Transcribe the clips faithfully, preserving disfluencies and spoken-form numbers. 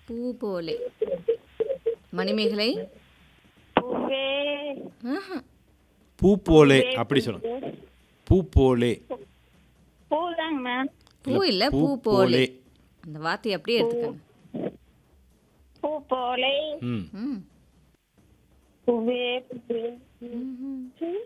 பூ போலே. மணிமேகலை. பூவே ஆஹா. பூ போலே அப்படி சொல்லுங்க. பூ போலே. பூதாங்க மேம். பூ இல்ல, இல்ல பூ பூ போலே. போலே. அந்த வார்த்தையை அப்படியே எடுத்துக்கங்க. பூ போலே ம் ம். பூவே பூவே. ம்ஹும்.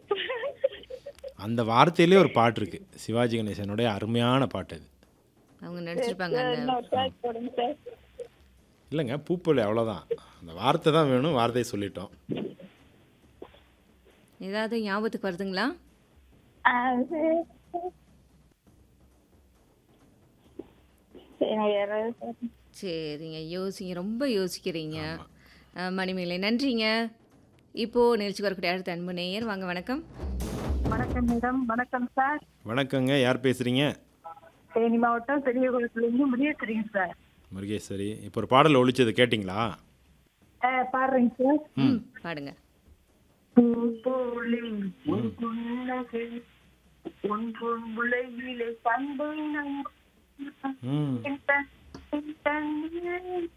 அந்த வார்த்தையிலே ஒரு பாட்டு இருக்கு. சிவாஜி கணேசனுடைய அருமையான பாட்டு அது. அவங்க நடிச்சிருப்பாங்க அந்த இன்னொரு track போடுங்க சார். இல்லைங்க பூ போலே அவ்வளோதான். அந்த வார்த்தை தான் வேணும். வார்த்தையை சொல்லிட்டோம். ஏதாவது ஞாபகத்துக்கு வருதுங்களா? அது சரி, வேற சார். சரிங்க, யோசிங்க, ரொம்ப யோசிக்கிறீங்க. அஹ், மணிமேகலை நன்றிங்க. இப்போ நிகழ்ச்சி வரக்கூடிய அடுத்த அன்பு நேயர் வாங்க. வணக்கம். வணக்கம் மேடம். வணக்கம் சார். வணக்கங்க. யார் பேசுறீங்க? தேனி மாவட்டம் பெரிய குளத்துலேருந்து முடியேற்றுறீங்க சார். முருகேஸ்வரி. இப்போ ஒரு பாடல் ஒழிச்சது கேட்டிங்களா? ஆ, பாடுறேங்க சார். ம் பாடுங்க. பூ போலே ஒரு புன்னகை உன் பொன் உலகிலே பண்பை நம் ம் என் தன்- என் தன்னிலே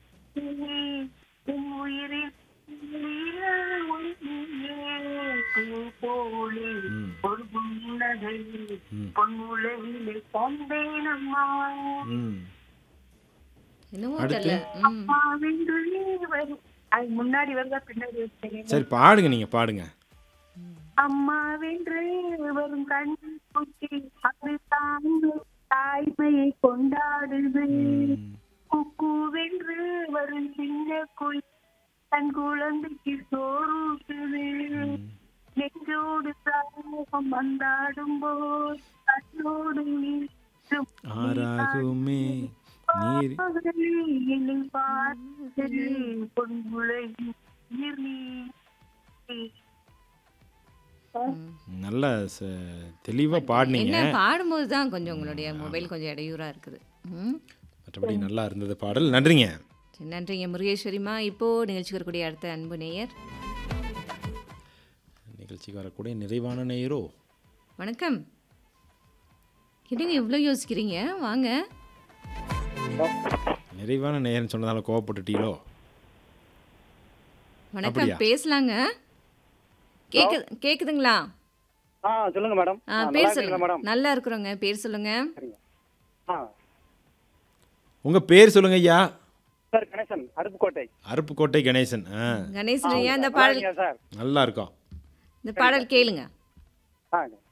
என் உயிரில் உயிரே ஒளியே. பூ போலே ம். ஒரு புன்னகை ம். பொன் உலகிலே பண்பை நம்மா ம் என்னவோ அடுத்து? தெரியல. ம். அம்மாவென்று வரும். அது முன்னாடி வருதா பின்னாடி வருது? சரி பாடுங்க. நீங்கள் பாடுங்க. அம்மாவென்று வரும் கண் குட்டி அது தாங்க தாய்மையை கொண்டாடுது. ம். குக்குவென்று வரும் சின்ன குயில் தன் குழந்தைக்கு சோறுக்குது. நெஞ்சோடு தாகம் வந்தாடும் போது கண்ணோடு நீரும் ஆறாகுமே நீர். என்னை பார்த்து பொன்முளையில் நீர் நீ ம். நல்ல ச- தெளிவா பாடினீங்க. என்ன பாடும்போது தான் கொஞ்சம் உங்களுடைய மொபைல் கொஞ்சம் இடையூறா இருக்குது. ம். மற்றபடி நல்லா இருந்தது பாடல். நன்றிங்க. சரி, நன்றிங்க முருகேஸ்வரிமா. இப்போ நிகழ்ச்சி வரக்கூடிய அடுத்த அன்பு நேயர் நிகழ்ச்சிக்கு வரக்கூடிய நிறைவான நேயரோ. வணக்கம். என்னங்க இவ்வளோ யோசிக்கிறீங்க? வாங்க. நிறைவான நேயர்னு சொன்னதால கோவப்பட்டுட்டீங்களோ? வணக்கம், அப்படியா? பேசலாங்க. கேக்குது கேக்குதுங்களா? ஆ சொல்லுங்க மேடம். ஆ, ஆ, நல்லா பேர் இருக்கீங்களா சொல்லுங்க. மேடம்? நல்லா இருக்கிறோங்க. பேர் சொல்லுங்க. ஆ உங்க பேர் சொல்லுங்க ஐயா. சார் கணேசன் அருப்புக்கோட்டை. அருப்புக்கோட்டை கணேசன். ஆ கணேசன் ஐயா, இந்த நல்லா பாடல் இருக்கீங்களா சார்? நல்லா இருக்கோம். இந்த பாடல் கேளுங்க. ஆ